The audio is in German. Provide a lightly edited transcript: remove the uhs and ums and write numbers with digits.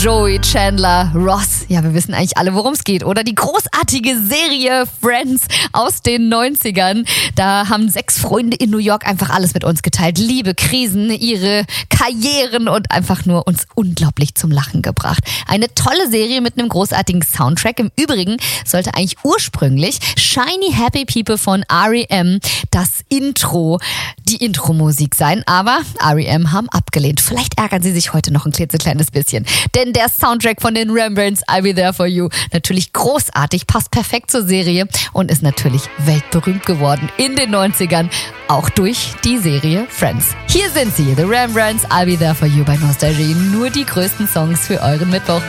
Joey, Chandler, Ross. Ja, wir wissen eigentlich alle, worum es geht, oder? Die großartige Serie Friends aus den 90ern. Da haben 6 Freunde in New York einfach alles mit uns geteilt. Liebe, Krisen, ihre Karrieren und einfach nur uns unglaublich zum Lachen gebracht. Eine tolle Serie mit einem großartigen Soundtrack. Im Übrigen sollte eigentlich ursprünglich Shiny Happy People von R.E.M. das Intro, die Intro-Musik sein. Aber R.E.M. haben abgelehnt. Vielleicht ärgern sie sich heute noch ein klitzekleines bisschen. Denn der Soundtrack von den Rembrandts, I'll Be There For You, natürlich großartig, passt perfekt zur Serie und ist natürlich weltberühmt geworden in den 90ern, auch durch die Serie Friends. Hier sind sie, The Rembrandts, I'll Be There For You bei Nostalgie. Nur die größten Songs für euren Mittwoch.